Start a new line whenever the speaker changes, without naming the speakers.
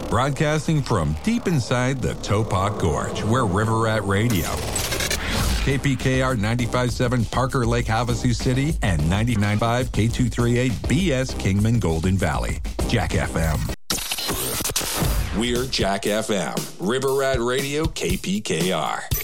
Broadcasting from deep inside the Topok Gorge, where River Rat Radio. KPKR 95.7 Parker Lake Havasu City and 99.5 K238 BS Kingman Golden Valley. Jack FM. We're Jack FM. River Rat Radio KPKR.